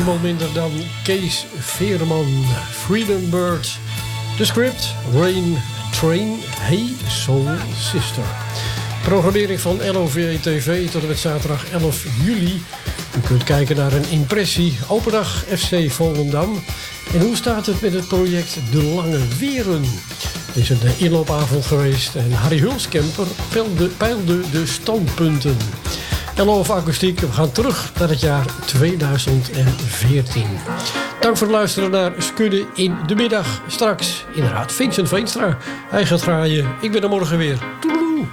niemand minder dan Kees Veerman, Freedom Bird. De script, Rain Train, Hey Soul Sister. Programmering van LOV TV tot en met zaterdag 11 juli. U kunt kijken naar een impressie. Open dag FC Volendam. En hoe staat het met het project De Lange Weren? Het is een inloopavond geweest en Harry Hulskemper peilde de standpunten. LOV Akoestiek, we gaan terug naar het jaar 2014. Dank voor het luisteren naar Skudde in de middag. Straks inderdaad Vincent Veenstra. Hij gaat draaien. Ik ben er morgen weer. Doei.